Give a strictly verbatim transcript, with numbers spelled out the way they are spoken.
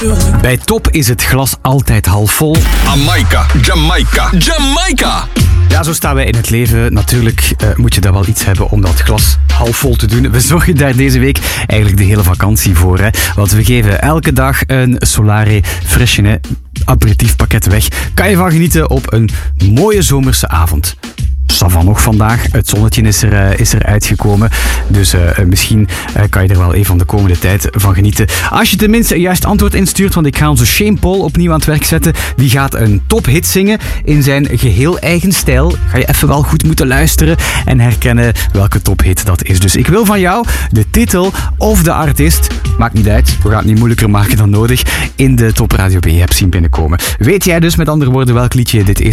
Bij top is het glas altijd half vol. Jamaica, Jamaica, Jamaica. Ja, zo staan wij in het leven. Natuurlijk uh, moet je daar wel iets hebben om dat glas half vol te doen. We zorgen daar deze week eigenlijk de hele vakantie voor. Hè? Want we geven elke dag een Solare Freshenet aperitiefpakket weg. Kan je van genieten op een mooie zomerse avond. Savan nog vandaag. Het zonnetje is er, uh, is er uitgekomen. Dus uh, misschien uh, kan je er wel even van de komende tijd van genieten. Als je tenminste een juist antwoord instuurt, want ik ga onze Shane Paul opnieuw aan het werk zetten. Die gaat een tophit zingen in zijn geheel eigen stijl. Ga je even wel goed moeten luisteren en herkennen welke tophit dat is. Dus ik wil van jou de titel of de artiest, maakt niet uit, we gaan het niet moeilijker maken dan nodig, in de Top Radio B app zien binnenkomen. Weet jij dus met andere woorden welk liedje dit is?